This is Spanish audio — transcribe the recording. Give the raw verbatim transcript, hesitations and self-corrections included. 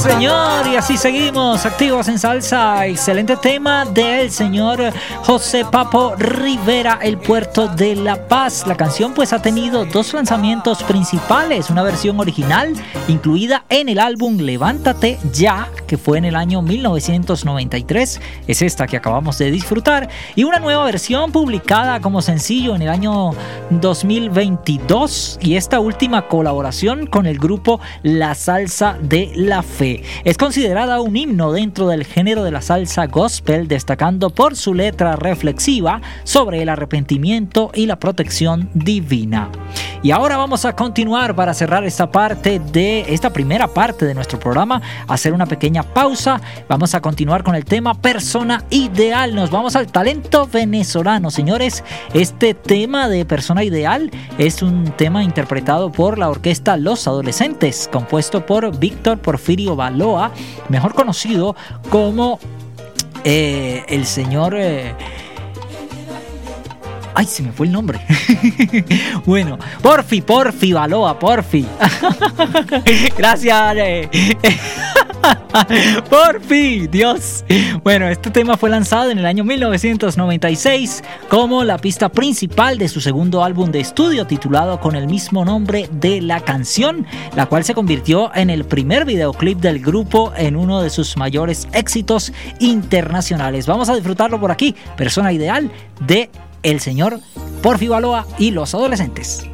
Señor, y así seguimos activos en salsa. Excelente tema del señor José Papo Rivera, El Puerto de la Paz. La canción pues ha tenido dos lanzamientos principales, una versión original incluida en el álbum Levántate Ya, que fue en el año mil novecientos noventa y tres, es esta que acabamos de disfrutar, y una nueva versión publicada como sencillo en el año dos mil veintidós, y esta última colaboración con el grupo La Salsa de la Fe. Es considerada un himno dentro del género de la salsa gospel, destacando por su letra reflexiva sobre el arrepentimiento y la protección divina. Y ahora vamos a continuar para cerrar esta parte de esta primera parte de nuestro programa, hacer una pequeña pausa. Vamos a continuar con el tema Persona Ideal. Nos vamos al talento venezolano, señores. Este tema de Persona Ideal es un tema interpretado por la orquesta Los Adolescentes, compuesto por Víctor Porfirio Baloa, mejor conocido como eh, el señor... Eh, Ay, se me fue el nombre. Bueno, Porfi, Porfi, Baloa, Porfi. Gracias. Eh. Porfi, Dios. Bueno, este tema fue lanzado en el año mil novecientos noventa y seis como la pista principal de su segundo álbum de estudio titulado con el mismo nombre de la canción, la cual se convirtió en el primer videoclip del grupo en uno de sus mayores éxitos internacionales. Vamos a disfrutarlo por aquí. Persona Ideal de el señor Porfi Baloa y Los Adolescentes.